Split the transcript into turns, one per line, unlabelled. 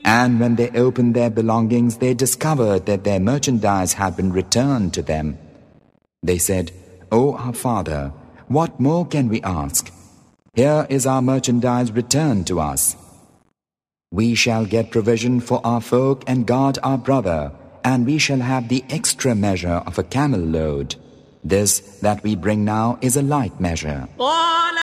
And when they opened their belongings, they discovered that their merchandise had been returned to them. They said, "O our father, what more can we ask? Here is our merchandise returned to us. We shall get provision for our folk and guard our brother, and we shall have the extra measure of a camel load. This that we bring now is a light measure."